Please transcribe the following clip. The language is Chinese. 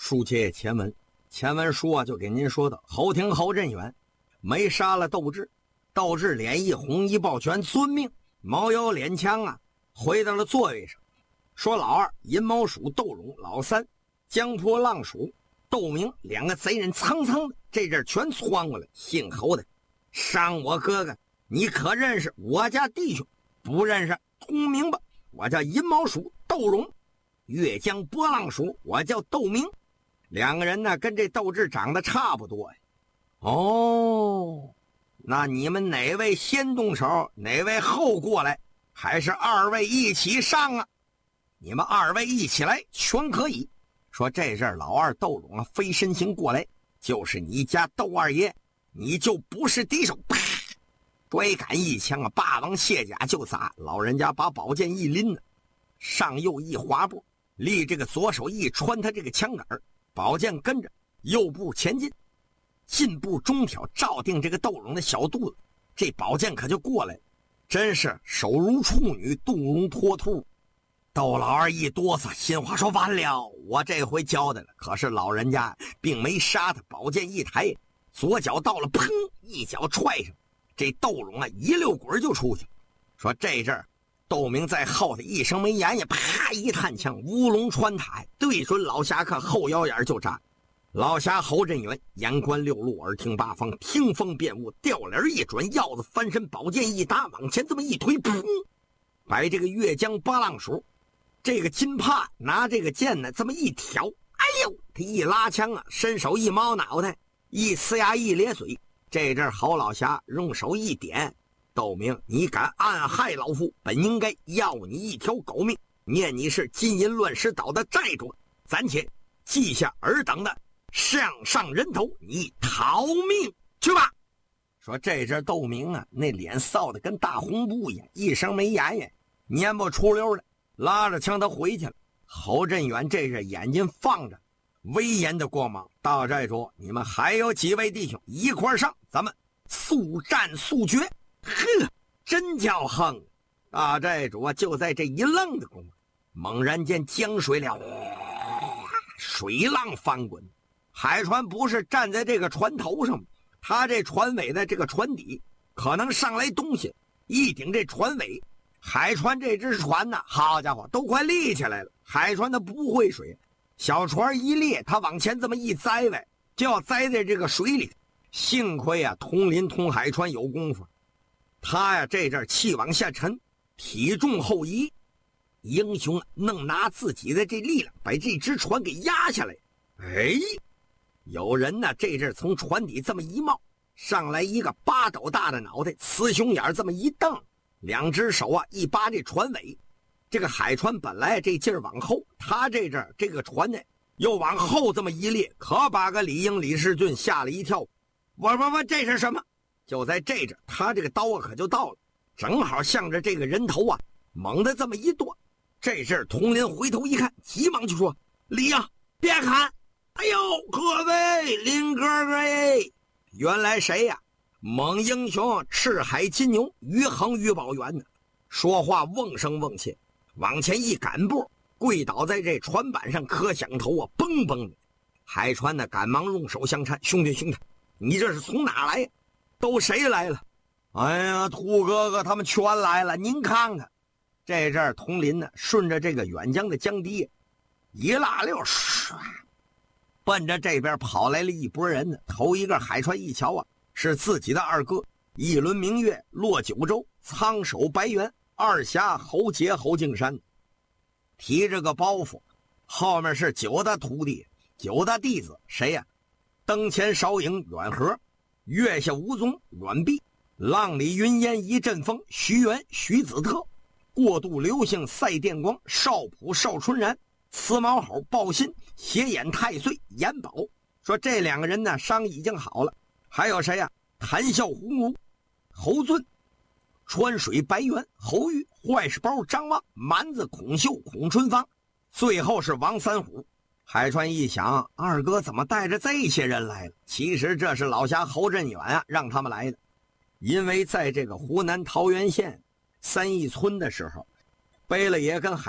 书接前文，前文书就给您说到侯廷侯振远没杀了窦智，窦智脸一红一抱拳遵命，毛腰脸枪回到了座位上，说老二银毛鼠窦荣，老三江坡浪鼠窦明，两个贼人蹭蹭的这阵全窜过来。姓侯的，伤我哥哥，你可认识我家弟兄？不认识，通明吧，我叫银毛鼠窦荣，越江波浪鼠我叫窦明。两个人呢跟这窦智长得差不多呀。哦，那你们哪位先动手，哪位后过来，还是二位一起上啊？你们二位一起来全可以。说这阵老二窦荣飞身形过来，就是你家窦二爷，你就不是敌手。啪，拽杆一枪霸王卸甲就砸。老人家把宝剑一拎上右一滑步，立这个左手一穿他这个枪杆，宝剑跟着右步前进，进步中挑照定这个窦荣的小肚子，这宝剑可就过来了，真是手如处女，肚如脱兔。窦老二一哆嗦，心话说完了，我这回交代了。可是老人家并没杀他，宝剑一抬，左脚到了，砰，一脚踹上，这窦荣一溜滚就出去了。说这阵窦明在后头一声没言，啪一探枪，乌龙穿塔，对准老侠客后腰眼就扎。老侠侯振远眼观六路，耳听八方，听风辨物，吊脸一转，鹞子翻身，宝剑一搭，往前这么一推，砰，把这个越江八浪鼠这个金帕拿这个剑呢这么一挑，哎呦，他一拉枪伸手一猫脑袋，一呲牙一咧嘴。这阵侯老侠用手一点，窦明，你敢暗害老夫，本应该要你一条狗命，念你是金银乱石岛的债主，暂且记下尔等的上人头，你逃命去吧。说这阵窦明那脸臊得跟大红布一样，一声没言，蔫不出溜的拉着枪他回去了。侯振远这阵眼睛放着威严的光芒，大寨主，你们还有几位弟兄一块上，咱们速战速决。呵，真叫横！大寨主就在这一愣的功夫，猛然间江水了，水浪翻滚。海船不是站在这个船头上吗？他这船尾的这个船底可能上来东西，一顶这船尾，海船这只船好家伙，都快立起来了。海船它不会水，小船一裂，它往前这么一栽呗，就要栽在这个水里。幸亏通林通海船有功夫，他这阵气往下沉，体重后移，英雄能拿自己的这力量把这只船给压下来。哎，有人这阵从船底这么一冒上来，一个8斗大的脑袋，雌雄眼这么一瞪，两只手一扒这船尾。这个海船本来这劲儿往后，他这阵这个船呢又往后这么一列，可把个李应李世俊吓了一跳。我这是什么？就在这阵他这个刀可就到了，正好向着这个人头猛地这么一剁。这阵佟林回头一看，急忙就说：李呀，别砍！哎呦，各位林哥哥哎，原来谁呀？猛英雄赤海金牛于恒于宝元呢。说话瓮声瓮气，往前一赶步，跪倒在这船板上，磕响头嘣嘣的。海船赶忙用手相搀：兄弟，你这是从哪来呀？都谁来了？哎呀，兔哥哥他们全来了，您看看。这阵佟林顺着这个远江的江堤一拉溜，唰，奔着这边跑来了一拨人。头一个海船一瞧是自己的二哥一轮明月落九州，苍手白猿二侠侯杰侯敬山，提着个包袱，后面是9大徒弟9大弟子，谁呀？灯前少影远和，月下无踪远避，浪里云烟一阵风徐元徐子特，过度流星赛电光少普邵春然，雌毛猴鲍鑫斜眼太岁严宝。说这两个人伤已经好了。还有谁呀？谈笑胡奴侯尊，川水白猿侯玉，坏事包张望，蛮子孔秀孔春芳，最后是王三虎。海川一想，二哥怎么带着这些人来了？其实这是老侠侯振远让他们来的。因为在这个湖南桃源县三义村的时候，贝勒爷跟